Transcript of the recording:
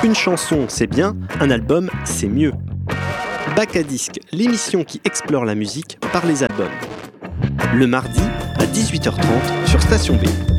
Une chanson, c'est bien, un album, c'est mieux. Bac à disque, l'émission qui explore la musique par les albums. Le mardi à 18h30 sur Station B.